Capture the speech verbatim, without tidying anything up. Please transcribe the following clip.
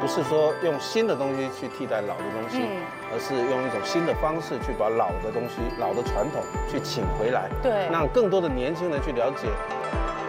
不是说用新的东西去替代老的东西，嗯、而是用一种新的方式去把老的东西、老的传统去请回来， 对， 让更多的年轻人去了解